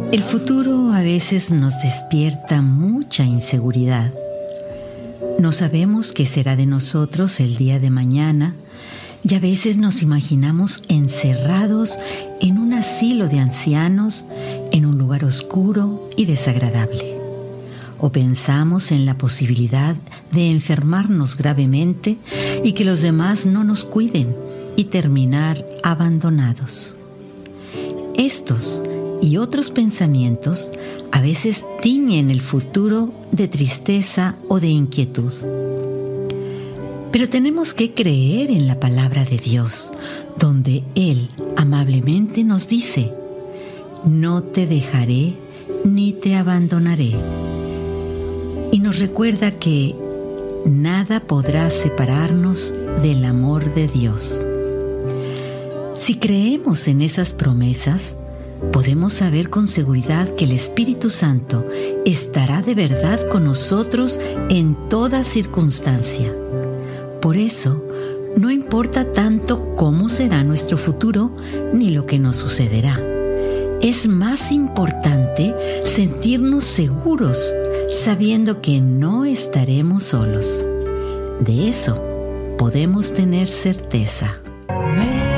El futuro a veces nos despierta mucha inseguridad. No sabemos qué será de nosotros el día de mañana y a veces nos imaginamos encerrados en un asilo de ancianos, en un lugar oscuro y desagradable. O pensamos en la posibilidad de enfermarnos gravemente y que los demás no nos cuiden y terminar abandonados. Estos y otros pensamientos a veces tiñen el futuro de tristeza o de inquietud. Pero tenemos que creer en la palabra de Dios, donde Él amablemente nos dice: no te dejaré ni te abandonaré. Y nos recuerda que nada podrá separarnos del amor de Dios. Si creemos en esas promesas, podemos saber con seguridad que el Espíritu Santo estará de verdad con nosotros en toda circunstancia. Por eso, no importa tanto cómo será nuestro futuro ni lo que nos sucederá. Es más importante sentirnos seguros, sabiendo que no estaremos solos. De eso podemos tener certeza.